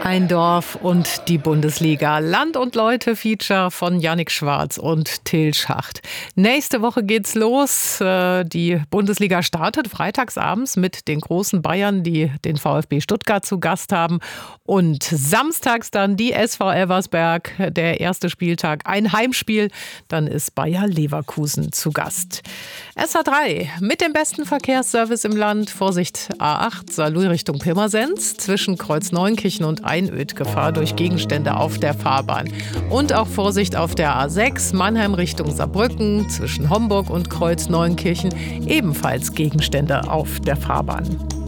Ein Dorf und die Bundesliga. Land und Leute Feature von Yannick Schwarz und Till Schacht. Nächste Woche geht's los. Die Bundesliga startet freitagsabends mit den großen Bayern, die den VfB Stuttgart zu Gast haben. Und samstags dann die SV Elversberg, der erste Spieltag, ein Heimspiel. Dann ist Bayer Leverkusen zu Gast. SA3 mit dem besten Verkehrsservice im Land. Vorsicht, A8 Saarlouis Richtung Pirmasens zwischen Kreuz Neunkirchen und Einöd, Gefahr durch Gegenstände auf der Fahrbahn. Und auch Vorsicht auf der A6 Mannheim Richtung Saarbrücken zwischen Homburg und Kreuz Neunkirchen, ebenfalls Gegenstände auf der Fahrbahn.